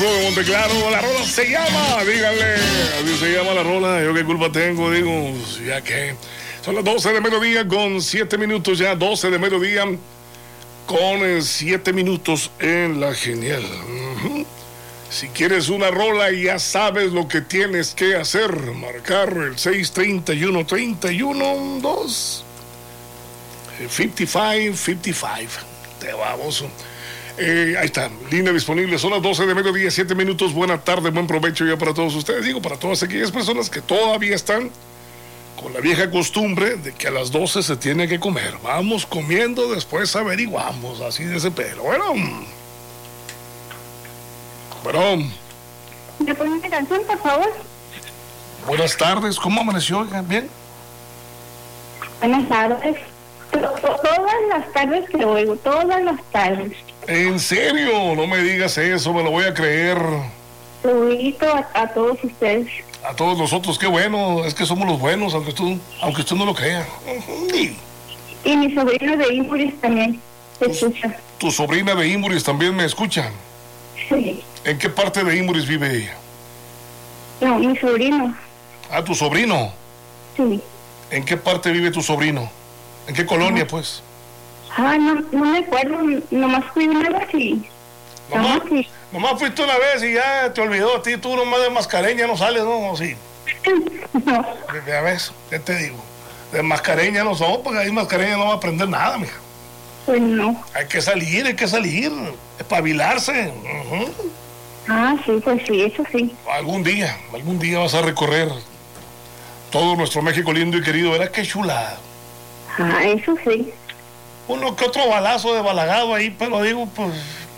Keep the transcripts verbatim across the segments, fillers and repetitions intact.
Flow de Monteclaro. La rola se llama, díganle, así se llama la rola. Yo qué culpa tengo, digo, ya que son las doce de mediodía con siete minutos ya, doce de mediodía con siete minutos en la genial. Uh-huh. Si quieres una rola, ya sabes lo que tienes que hacer. Marcar el seis treinta y uno, treinta y uno, dos, cincuenta y cinco, cincuenta y cinco. Te vamos. Eh, ahí está, línea disponible. Son las doce de mediodía, siete minutos. Buena tarde, buen provecho ya para todos ustedes. Digo, para todas aquellas personas que todavía están con la vieja costumbre de que a las doce se tiene que comer. Vamos comiendo, después averiguamos. Así de ese pelo. Bueno. Bueno. ¿Me ponen una canción, por favor? Buenas tardes. ¿Cómo amaneció? ¿Bien? Buenas tardes. Todas las tardes que oigo, todas las tardes. ¿En serio? No me digas eso, me lo voy a creer. Lo invito a, a todos ustedes. A todos nosotros, qué bueno, es que somos los buenos, aunque tú, aunque usted no lo crea. Y, y mi sobrino de Imburis también te escucha. ¿Tu sobrina de Imburis también me escucha? Sí. ¿En qué parte de Imburis vive ella? No, mi sobrino. Ah, ¿tu sobrino? Sí. ¿En qué parte vive tu sobrino? ¿En qué colonia, pues? Ah, no, no me acuerdo, nomás fui una vez y... Nomás, nomás, sí. nomás fuiste una vez y ya te olvidó a ti, tú nomás de Mascareña no sales, ¿no? Sí. No. Ya ves, ¿qué te digo? De Mascareña no somos, porque ahí Mascareña no va a aprender nada, mija. Pues no. Hay que salir, hay que salir, espabilarse. Uh-huh. Ah, sí, pues sí, eso sí. Algún día, algún día vas a recorrer todo nuestro México lindo y querido, ¿verdad? Qué chulada. Ah, eso sí. Uno que otro balazo de balagado ahí, pero digo, pues...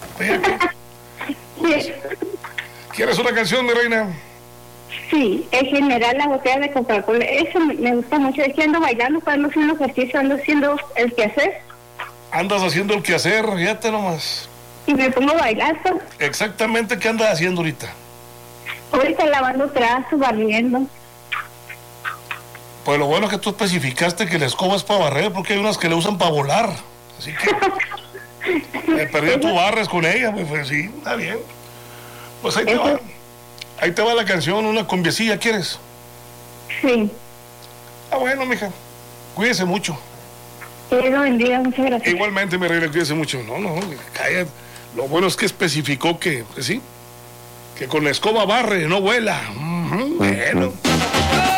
pues ¿quieres una canción, mi reina? Sí, en general la botella de Coca-Cola, eso me, me gusta mucho. Es que ando bailando, cuando haciendo ejercicio, ando haciendo el quehacer. Andas haciendo el quehacer, fíjate nomás. Y me pongo a bailar. Pues. Exactamente, ¿qué andas haciendo ahorita? Ahorita lavando trazos, barriendo. Pues lo bueno es que tú especificaste que la escoba es para barrer, porque hay unas que le usan para volar. Así que me perdí tu barres con ella, pues, pues sí, está bien. Pues ahí te va. Ahí te va la canción, una cumbiecilla, ¿quieres? Sí. Ah, bueno, mija. Cuídese mucho. Que Dios lo bendiga, muchas gracias. Igualmente, mi reina, cuídese mucho. No, no, cállate. Lo bueno es que especificó que, que sí, que con la escoba barre, no vuela. Uh-huh. Bueno.